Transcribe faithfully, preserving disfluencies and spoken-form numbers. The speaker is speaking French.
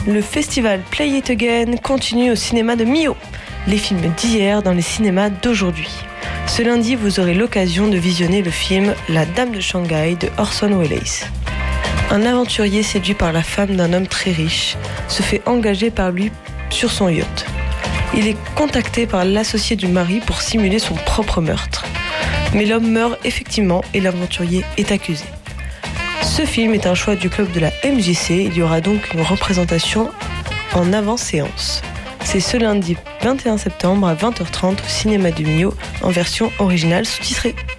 Le festival Play It Again continue au cinéma de Millau. Les films d'hier dans les cinémas d'aujourd'hui. Ce lundi, vous aurez l'occasion de visionner le film La Dame de Shanghai de Orson Welles. Un aventurier séduit par la femme d'un homme très riche se fait engager par lui sur son yacht. Il est contacté par l'associé du mari pour simuler son propre meurtre. Mais l'homme meurt effectivement et l'aventurier est accusé. Ce film est un choix du club de la M J C. Il y aura donc une représentation en avant-séance. C'est ce lundi vingt et un septembre à vingt heures trente au cinéma de Millau en version originale sous-titrée.